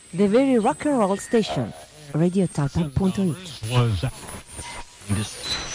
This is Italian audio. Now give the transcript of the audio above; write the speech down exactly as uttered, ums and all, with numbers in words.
The Very Rock and Roll Station, radiotalpa punto it. Was